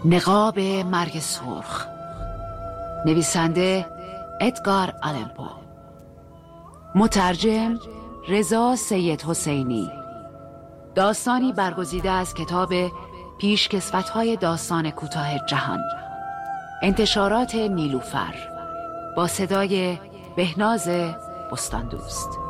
نقاب مرگ سرخ، نویسنده ادگار آلن پو، مترجم رضا سید حسینی. داستانی برگزیده از کتاب پیشکسوت‌های داستان کوتاه جهان، انتشارات نیلوفر، با صدای بهناز بستاندوست.